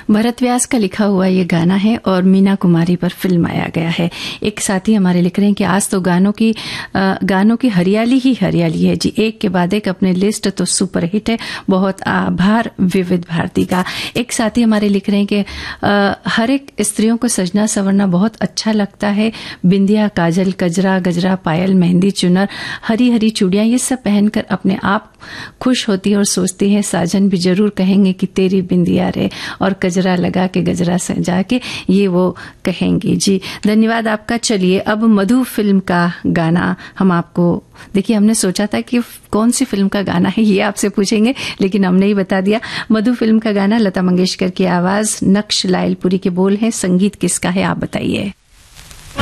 भरत व्यास का लिखा हुआ ये गाना है और मीना कुमारी पर फिल्म आया गया है। एक साथी हमारे लिख रहे हैं कि आज तो गानों की हरियाली ही हरियाली है जी, एक के बाद एक अपने लिस्ट तो सुपरहिट है। बहुत आभार विविध भारती का। एक साथी हमारे लिख रहे हैं कि हर एक स्त्रियों को सजना संवरना बहुत अच्छा लगता है। बिंदिया, काजल, गजरा, गजरा, पायल, मेहंदी, चुनर, हरी हरी चूड़ियां, ये सब पहनकर अपने आप खुश होती है और सोचती है साजन भी जरूर कहेंगे कि तेरी बिंदिया रे, और गजरा लगा के गजरा सजा के ये वो कहेंगी जी। धन्यवाद आपका। चलिए अब मधु फिल्म का गाना हम आपको, देखिए हमने सोचा था कि कौन सी फिल्म का गाना है ये आपसे पूछेंगे, लेकिन हमने ही बता दिया। मधु फिल्म का गाना, लता मंगेशकर की आवाज, नक्श लायलपुरी के बोल हैं, संगीत किसका है आप बताइए।